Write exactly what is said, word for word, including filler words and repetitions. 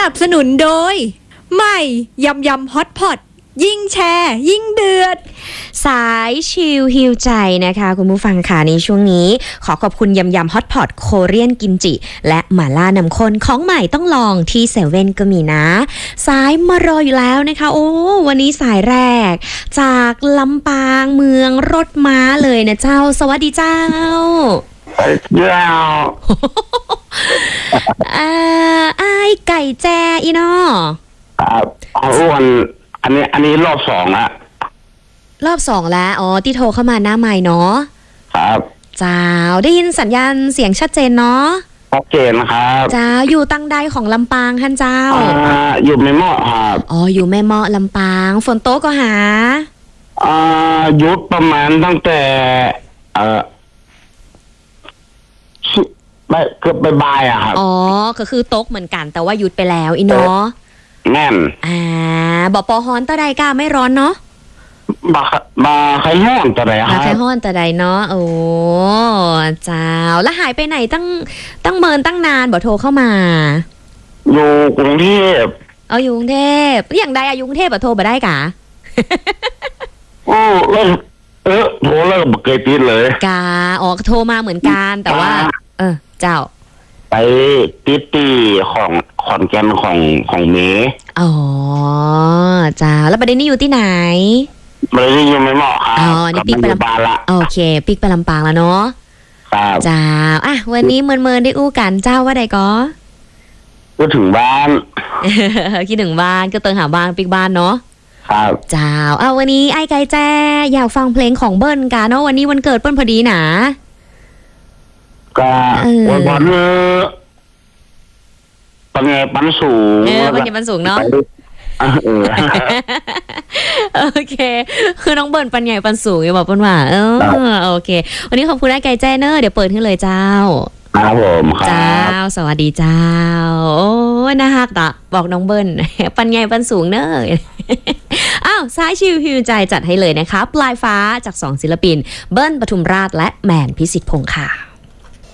บสนุนโดยใหม่ยำยำฮอตพอตยิ่งแชร์ยิ่งเดือดสายชิลฮิวใจนะคะคุณผู้ฟังค่ะในช่วงนี้ขอขอบคุณยำยำฮอตพอตโคเรียนกิมจิและหม่าล่านำข้นของใหม่ต้องลองที่เซเว่นก็มีนะสายมารออยู่แล้วนะคะโอ้วันนี้สายแรกจากลำปางเมืองรถม้าเลยนะเจ้าสวัสดีเจ้าเจ้าอ่าไอ้ไก่แจอีนอครับเอาอ้วนอันนี้อันนี้รอบสองละรอบสองแล้วอ๋อที่โทรเข้ามาหน้าใหม่เนาะครับเจ้าได้ยินสัญญาณเสียงชัดเจนเนาะชัดเจนนะครับเจ้าอยู่ตั้งใดของลำปางท่านเจ้าอ่าอยู่แม่เมาะครับอ๋ออยู่แม่เมาะลำปางฝนโต๊ะก็หาอ่าหยุดประมาณตั้งแต่เอ่อไปเกือบบ่ายอะครับอ๋อก็คือโต๊ะเหมือนกันแต่ว่าหยุดไปแล้วอีเนาะแน่นอ่าบอกปอฮอนตะใดก้าไม่ร้อนเนาะบาบาใครห้อนตะใดครับบาใครห้อนตะใดเนาะโอ้เจ้าแล้วหายไปไหนตั้งตั้งเมินตั้งนานบอกโทรเข้ามาอยู่กรุงเทพเอาอยู่กรุงเทพอย่างใดอายุกรุงเทพบอกโทรมาได้กะโอ้เลิกเออโทรเลิกเคยติดเลยกาอ๋อโทรมาเหมือนกันแต่ว่าเออเจ้าไปติดตีของขอนแก่นของของเมย์อ๋อจ้าแล้วประเด็นนี้อยู่ที่ไหนประเด็นนี้ยังไม่เหมาะครับอ๋อนี่ปิกไปลำปางละโอเคปิกไปลำปางแล้วเนาะครับจ้าอ่ะวันนี้เมินเมินได้อู้กันเจ้าว่าใดก็ก็ถึงบ้านคิดถึงบ้านก็เติงหาบ้านปิกบ้านเนาะครับจ้าอ่ะวันนี้ไอ้ไก่แจ้อยากฟังเพลงของเบิ้ลกันเนาะวันนี้วันเกิดเปิ้ลพอดีหนาก็วันวันเออปันไงปันสูงเออปันไงปันสูงเนาะโอเคคือน้องเบิร์นปันใหญ่ปันสูงอย่าบอกเปิ้ลว่าเออโอเควันนี้ขอบคุณไอ้ไก่แจ้เนอเดี๋ยวเปิดขึ้นเลยเจ้าครับผมเจ้าสวัสดีเจ้าโอ้น่าฮักตะบอกน้องเบิร์นปันใหญ่ปันสูงเนออ้าวสายชิวฮิวใจจัดให้เลยนะคะปลายฟ้าจากสองศิลปินเบิ้ลปทุมราชและแมนพิสิทธิ์พงษ์ค่ะ